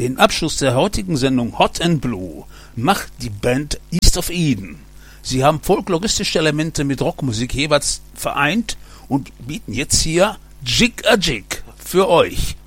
Den Abschluss der heutigen Sendung Hot and Blue macht die Band East of Eden. Sie haben folkloristische Elemente mit Rockmusik jeweils vereint und bieten jetzt hier Jig a Jig für euch.